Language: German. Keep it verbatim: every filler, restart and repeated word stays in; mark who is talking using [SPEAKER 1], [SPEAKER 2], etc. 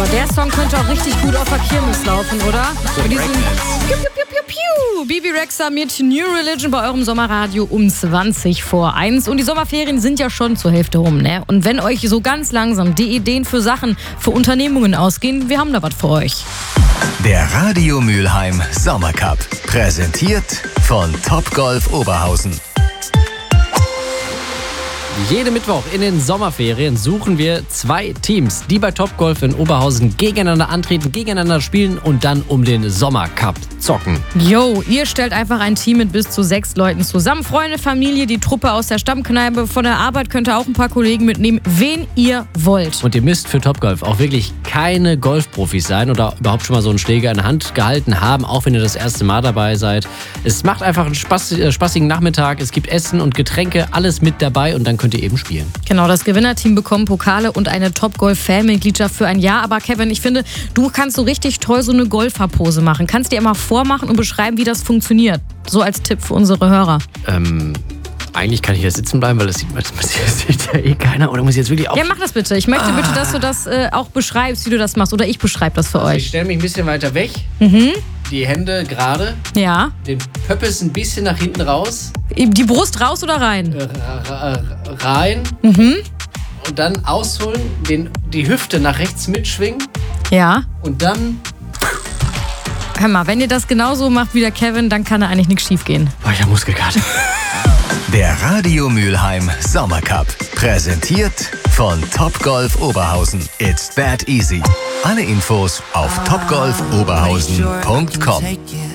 [SPEAKER 1] der Song könnte auch richtig gut auf der Kirmes laufen, oder?
[SPEAKER 2] So
[SPEAKER 1] Mit diesem Piu, Piu, Piu, Piu, Piu. Bibi Rexha mit New Religion bei eurem Sommerradio um zwanzig vor eins. Und die Sommerferien sind ja schon zur Hälfte rum, ne? Und wenn euch so ganz langsam die Ideen für Sachen, für Unternehmungen ausgehen, wir haben da was für euch.
[SPEAKER 3] Der Radio Mülheim Sommercup. Präsentiert von Topgolf Oberhausen.
[SPEAKER 2] Jeden Mittwoch in den Sommerferien suchen wir zwei Teams, die bei Topgolf in Oberhausen gegeneinander antreten, gegeneinander spielen und dann um den Sommercup zocken.
[SPEAKER 1] Yo, ihr stellt einfach ein Team mit bis zu sechs Leuten zusammen. Freunde, Familie, die Truppe aus der Stammkneipe, von der Arbeit könnt ihr auch ein paar Kollegen mitnehmen, wen ihr wollt.
[SPEAKER 2] Und ihr müsst für Topgolf auch wirklich keine Golfprofis sein oder überhaupt schon mal so einen Schläger in der Hand gehalten haben, auch wenn ihr das erste Mal dabei seid. Es macht einfach einen Spaß, äh, spaßigen Nachmittag, es gibt Essen und Getränke, alles mit dabei und dann könnt ihr eben spielen.
[SPEAKER 1] Genau, das Gewinnerteam bekommt Pokale und eine Top-Golf-Fan-Mitgliedschaft für ein Jahr. Aber Kevin, ich finde, du kannst so richtig toll so eine Golferpose machen. Kannst dir immer vormachen und beschreiben, wie das funktioniert. So als Tipp für unsere Hörer.
[SPEAKER 2] Ähm, eigentlich kann ich hier sitzen bleiben, weil das sieht, das sieht ja eh keiner. Oder muss ich jetzt wirklich auf...
[SPEAKER 1] Ja, mach das bitte. Ich möchte ah. bitte, dass du das äh, auch beschreibst, wie du das machst. Oder ich beschreibe das für
[SPEAKER 2] also
[SPEAKER 1] euch.
[SPEAKER 2] Ich stelle mich ein bisschen weiter weg.
[SPEAKER 1] Mhm.
[SPEAKER 2] Die Hände gerade.
[SPEAKER 1] Ja.
[SPEAKER 2] Den Pöppes ein bisschen nach hinten raus.
[SPEAKER 1] Die Brust raus oder rein?
[SPEAKER 2] Äh, rein.
[SPEAKER 1] Mhm.
[SPEAKER 2] Und dann ausholen, den, die Hüfte nach rechts mitschwingen.
[SPEAKER 1] Ja.
[SPEAKER 2] Und dann...
[SPEAKER 1] Hör mal, wenn ihr das genauso macht wie der Kevin, dann kann da eigentlich nichts schief gehen.
[SPEAKER 2] Boah, ich hab Muskelkater.
[SPEAKER 3] Der Radio Mülheim Sommercup. Präsentiert von Topgolf Oberhausen. It's that easy. Alle Infos auf topgolf oberhausen punkt com.